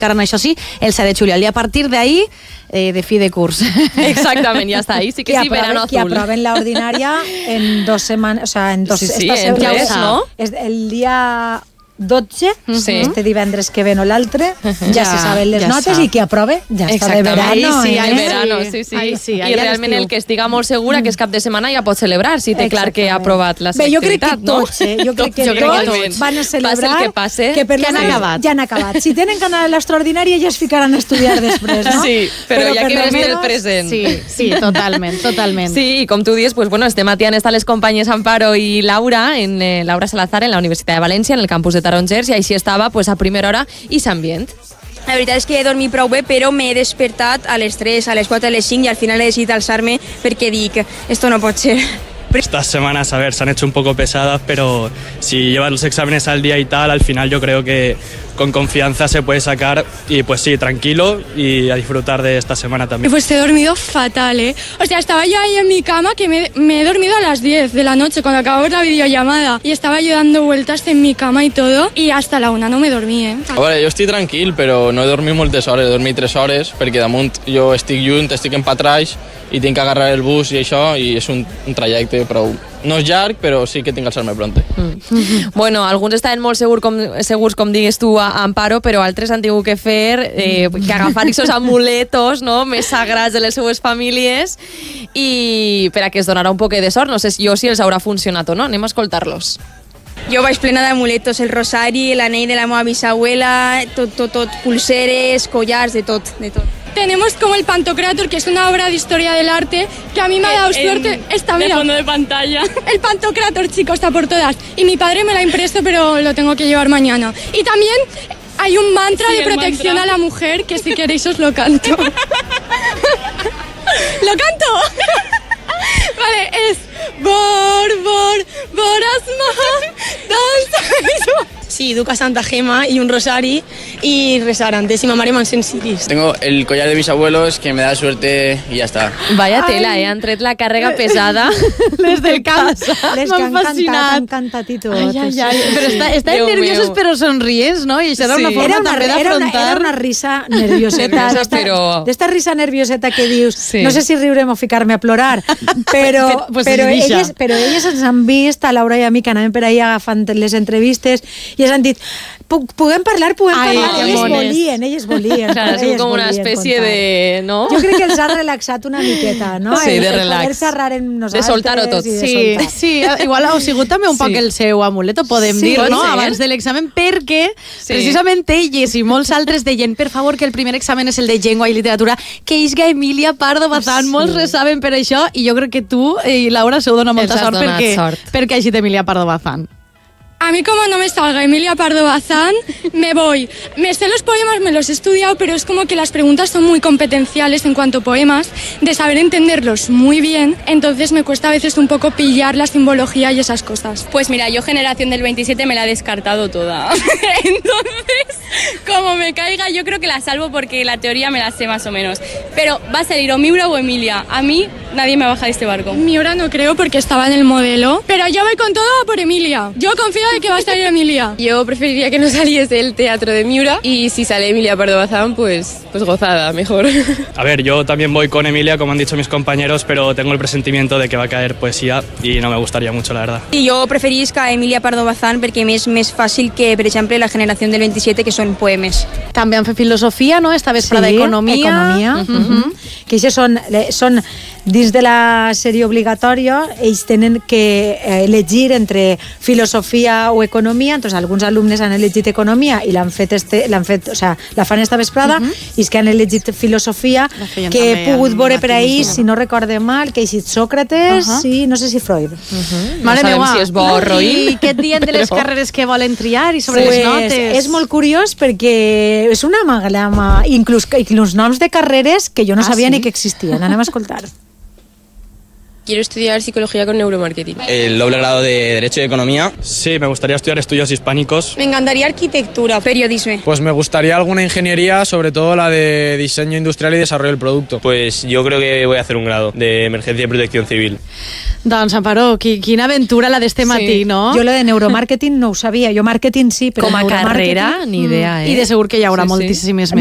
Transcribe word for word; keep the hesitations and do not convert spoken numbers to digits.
Caran, això sí, el set de juliol. I a partir d'ahí, eh, de fi de curs. Exactament, ja està. Ahí sí que, que sí, aproven, verano azul. Que aproven la ordinaria en dos setmanes, o sea, en dos... Sí, sí, esta en tres, es, ¿no? Es el día dotze, sí. este divendres que ve o l'altre, ja, ja se saben les ja notes sap. I que aprove ja està de verano. Ahí sí, eh? al verano, sí, sí. Ahí sí, I realment el que estiga molt segura que és cap de setmana ja pot celebrar, si té clar que ha aprovat la selectivitat, Bé, jo crec que tots, eh? Jo crec que jo tots, crec que tots van a celebrar passe el que passe, que, per que han menos, acabat. Ja han acabat. Si tenen que anar a l'extraordinària ja es ficaran a estudiar després, no? Sí, però, però ja que ves el present. Sí, sí, totalment, totalment. Sí, i com tu dius, pues, bueno, este matí han estat les companyes Amparo i Laura, en eh, Laura Salazar, en la Universitat de València, en el campus de Tarongers, i així estava pues, a primera hora i s'ambient. La veritat és que he dormit prou bé, però m'he despertat a les tres, a les quatre, a les cinc, i al final he decidit alçar-me perquè dic, esto no pot ser. Estas semanas, a ver, se han hecho un poco pesadas, pero si llevas los exámenes al día y tal, al final yo creo que con confianza se puede sacar y pues sí, tranquilo y a disfrutar de esta semana también. Pues he dormido fatal, ¿eh? O sea, estaba yo ahí en mi cama que me, me he dormido a las diez de la noche cuando acabamos la videollamada y estaba yo dando vueltas en mi cama y todo y hasta la una no me dormí, ¿eh? A veure, jo estic tranquil, però no he dormit moltes hores, he dormit tres hores perquè damunt jo estic junt, estic en Patraix i tinc que agarrar el bus i això i és un, un trajecte prou... No és llarg, però sí que tinc que alçar-me pronte. Mm. Bueno, alguns estaven molt segur com, segurs, com digues tu, a Amparo, però altres han tingut que fer, eh, que agafar aquests amuletos, no?, més sagrats de les seues famílies, i per a que es donarà un poc de sort. No sé jo si els haurà funcionat o no. Anem a escoltar-los. Jo vaig plena d'amuletos, el rosari, l'anell de la meva bisabuela, tot, tot, tot, pulseres, collars, de tot, de tot. Tenemos como el Pantocrator, que es una obra de historia del arte, que a mí me ha dado en, suerte. Esta, mira, de fondo de pantalla. El Pantocrator, chicos, está por todas. Y mi padre me la ha impreso, pero lo tengo que llevar mañana. Y también hay un mantra sí, de protección mantra. A la mujer, que si queréis os lo canto. ¿Lo canto? Vale, es... Bor, bor, borasma, danza... Sí, duc a Santa Gema y un rosari y rezar antes y mamar en Mansensiris. Tengo el collar de mis abuelos que me da suerte y ya está. Vaya tela, eh? Han tret la càrrega pesada. Les del casa. Les que han cantat, han cantat i tot. Ai, ai, ai. Però està, estan nerviosos meu. Però somrients, no? I això era sí. una forma era una, també d'afrontar... Era una, era una risa nervioseta. D'esta però... risa nervioseta que dius, sí. no sé si riurem o ficar-me a plorar, però, pues però, elles, però elles ens han vist, a Laura i a mi, que anàvem per ahí agafant les entrevistes, i ens han dit, puguem parlar, puguem Ai, parlar. Elles volien, elles volien. Claro, és com una espècie contar. De... ¿no? Jo crec que els ha relaxat una miqueta, no? Sí, el, de relax. El poder xerrar en nosaltres. De soltar-ho tot. De sí, soltar. sí, igual ha sigut també un sí. poc el seu amuleto, podem sí, dir, no? ser. Abans de l'examen, perquè sí. precisament elles i molts altres deien, per favor, que el primer examen és el de llengua i literatura, que isga Emilia Pardo Bazán, sí. molts resaben per això, i jo crec que tu i Laura s'ho dona molta sort perquè, sort perquè hagi d'Emilia Pardo Bazán. A mí como no me salga Emilia Pardo Bazán, me voy. Me sé los poemas, me los he estudiado, pero es como que las preguntas son muy competenciales en cuanto a poemas, de saber entenderlos muy bien, entonces me cuesta a veces un poco pillar la simbología y esas cosas. Pues mira, yo generación del veintisiete me la he descartado toda. Entonces, como me caiga, yo creo que la salvo porque la teoría me la sé más o menos. Pero va a salir o Miura o Emilia. A mí nadie me baja de este barco. Miura no creo porque estaba en el modelo, pero yo voy con todo por Emilia. Yo confío de que va a salir Emilia. Yo preferiría que no saliese el teatro de Miura y si sale Emilia Pardo Bazán, pues, pues gozada, mejor. A ver, yo también voy con Emilia, como han dicho mis compañeros, pero tengo el presentimiento de que va a caer poesía y no me gustaría mucho, la verdad. I jo preferisc a Emilia Pardo Bazán perquè m'és més fàcil que, per exemple, la generació del veintisiete, que són poemes. També han fet filosofia, no? Esta vesprada sí, economia. economia. Uh -huh. Uh -huh. Que això són, són, dins de la sèrie obligatòria, ells tenen que elegir entre filosofia o economia, entonces alguns alumnes han elegit economia i l'han fet, este, l'han fet, o sea, la fan esta vesprada, uh -huh. i és que han elegit filosofia, que he pogut veure per ahir, si no recorde mal, que ha sigut Sòcrates uh -huh. i no sé si Freud. Uh -huh. Mare no meva, si és bo, Roí. I què et diuen de les Però... carreres que volen triar i sobre pues, les notes? És molt curiós perquè és una amalgama, inclús, inclús noms de carreres que jo no ah, sabia sí? ni que existien. Anem a escoltar. Quiero estudiar psicología con neuromarketing. El doble grado de Derecho y Economía. Sí, me gustaría estudiar estudios hispánicos. Me encantaría arquitectura, periodismo. Pues me gustaría alguna ingeniería, sobre todo la de diseño industrial y desarrollo del producto. Pues yo creo que voy a hacer un grado de Emergencia y Protección Civil. Doncs, Amparo, qui, quina aventura la d'este matí, Sí. no? Jo lo de neuromarketing no ho sabia. Jo marketing sí, però Com a neuromarketing... carrera, ni idea, eh? I de segur que hi haurà Sí, sí. moltíssimes